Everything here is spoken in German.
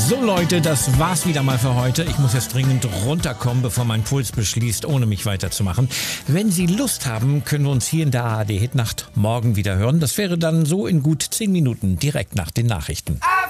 So Leute, das war's wieder mal für heute. Ich muss jetzt dringend runterkommen, bevor mein Puls beschließt, ohne mich weiterzumachen. Wenn Sie Lust haben, können wir uns hier in der ARD Hitnacht morgen wieder hören. Das wäre dann so in gut 10 Minuten, direkt nach den Nachrichten.